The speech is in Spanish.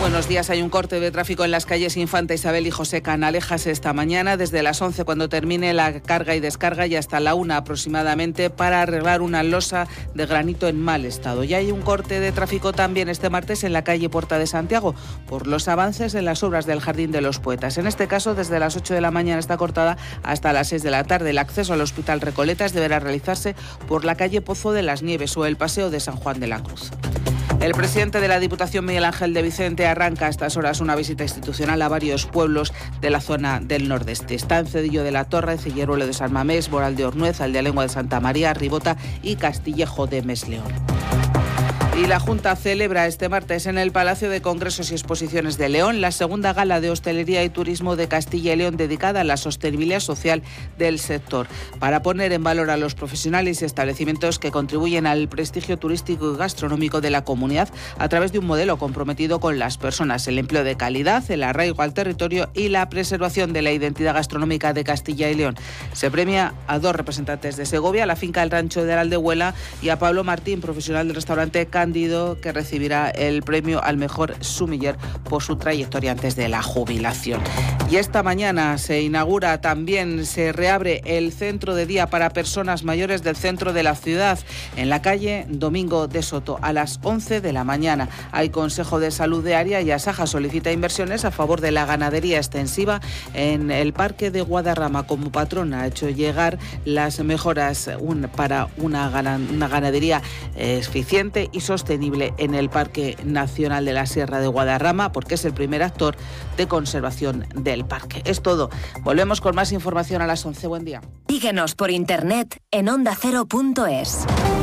Buenos días. Hay un corte de tráfico en las calles Infanta Isabel y José Canalejas esta mañana, desde las 11 cuando termine la carga y descarga y hasta la 1 aproximadamente, para arreglar una losa de granito en mal estado. Y hay un corte de tráfico también este martes en la calle Puerta de Santiago por los avances en las obras del Jardín de los Poetas. En este caso, desde las 8 de la mañana está cortada hasta las 6 de la tarde. El acceso al Hospital Recoletas deberá realizarse por la calle Pozo de las Nieves o el Paseo de San Juan de la Cruz. El presidente de la Diputación, Miguel Ángel de Vicente, arranca a estas horas una visita institucional a varios pueblos de la zona del nordeste. Está en Cedillo de la Torre, Cilleruelo de San Mamés, Boral de Ornuez, Aldealengua de Santa María, Ribota y Castillejo de Mesleón. Y la Junta celebra este martes en el Palacio de Congresos y Exposiciones de León la segunda gala de hostelería y turismo de Castilla y León dedicada a la sostenibilidad social del sector, para poner en valor a los profesionales y establecimientos que contribuyen al prestigio turístico y gastronómico de la comunidad a través de un modelo comprometido con las personas, el empleo de calidad, el arraigo al territorio y la preservación de la identidad gastronómica de Castilla y León. Se premia a 2 representantes de Segovia, la finca El Rancho de la Aldehuela, y a Pablo Martín, profesional del restaurante Cándido, que recibirá el premio al mejor sumiller por su trayectoria antes de la jubilación. Y esta mañana se reabre el centro de día para personas mayores del centro de la ciudad, en la calle Domingo de Soto, a las 11 de la mañana. Hay Consejo de Salud de Área y Asaja solicita inversiones a favor de la ganadería extensiva en el Parque de Guadarrama. Como patrón ha hecho llegar las mejoras para una ganadería eficiente y sostenible en el Parque Nacional de la Sierra de Guadarrama, porque es el primer actor de conservación del parque. Es todo. Volvemos con más información a las 11. Buen día. Síguenos por internet en ondacero.es.